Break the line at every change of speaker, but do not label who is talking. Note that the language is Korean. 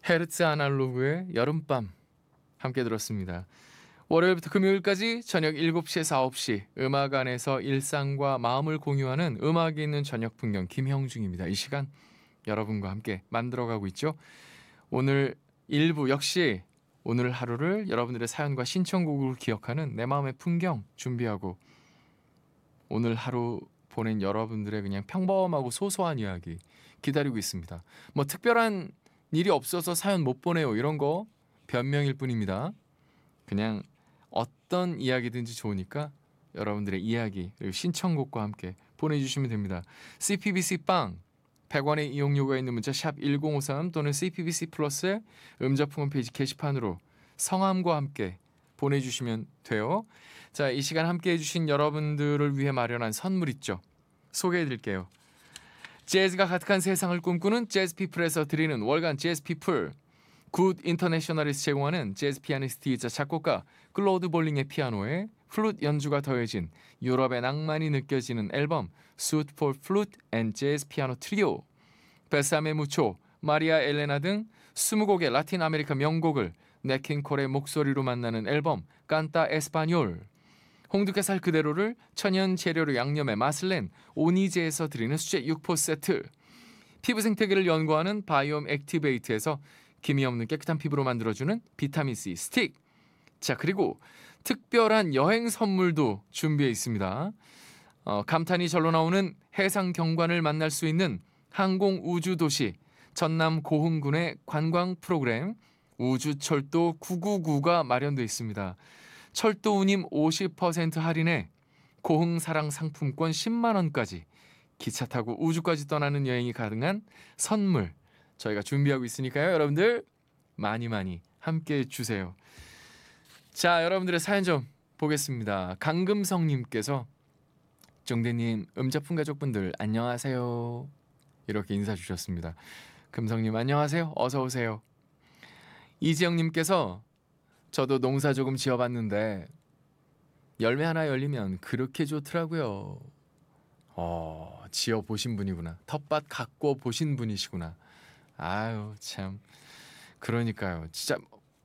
헤르츠 아날로그의 여름밤 함께 들었습니다. 월요일부터 금요일까지 저녁 7시에서 9시 음악 안에서 일상과 마음을 공유하는 음악이 있는 저녁 풍경 김형중입니다. 이 시간 여러분과 함께 만들어가고 있죠. 오늘 1부 역시 오늘 하루를 여러분들의 사연과 신청곡으로 기억하는 내 마음의 풍경 준비하고 오늘 하루 보낸 여러분들의 그냥 평범하고 소소한 이야기 기다리고 있습니다. 뭐 특별한 일이 없어서 사연 못 보내요 이런 거 변명일 뿐입니다. 그냥 어떤 이야기든지 좋으니까 여러분들의 이야기 그리고 신청곡과 함께 보내주시면 됩니다. CPBC 빵 100원의 이용료가 있는 문자 샵 1053 또는 CPBC 플러스의 음자풍 홈페이지 게시판으로 성함과 함께 보내주시면 돼요. 자, 이 시간 함께 해주신 여러분들을 위해 마련한 선물 있죠. 소개해드릴게요. 재즈가 가득한 세상을 꿈꾸는 재즈피플에서 드리는 월간 재즈피플, 굿 인터내셔널에서 제공하는 재즈 피아니스트이자 작곡가 클로드 볼링의 피아노에 플룻 연주가 더해진 유럽의 낭만이 느껴지는 앨범 Suite for Flute and Jazz Piano Trio, 베사메 무초, 마리아 엘레나 등 20곡의 라틴 아메리카 명곡을 네킹콜의 목소리로 만나는 앨범 깐타 에스파뇰, 홍두깨살 그대로를 천연 재료로 양념해 맛을 낸 오니제에서 드리는 수제 육포 세트, 피부 생태계를 연구하는 바이옴 액티베이트에서 기미 없는 깨끗한 피부로 만들어주는 비타민C 스틱. 자, 그리고 특별한 여행 선물도 준비해 있습니다. 감탄이 절로 나오는 해상 경관을 만날 수 있는 항공우주도시 전남 고흥군의 관광 프로그램 우주철도 999가 마련되어 있습니다. 철도 운임 50% 할인에 고흥사랑 상품권 10만 원까지 기차 타고 우주까지 떠나는 여행이 가능한 선물 저희가 준비하고 있으니까요. 여러분들 많이 함께해 주세요. 자, 여러분들의 사연 좀 보겠습니다. 강금성님께서 정대님, 음자풍 가족분들 안녕하세요. 이렇게 인사 주셨습니다. 금성님 안녕하세요. 어서 오세요. 이지영님께서 저도 농사 조금 지어봤는데 열매 하나 열리면 그렇게 좋더라고요. 지어보신 분이구나. 텃밭 가꿔 보신 분이시구나. 아유 참 그러니까요. 진짜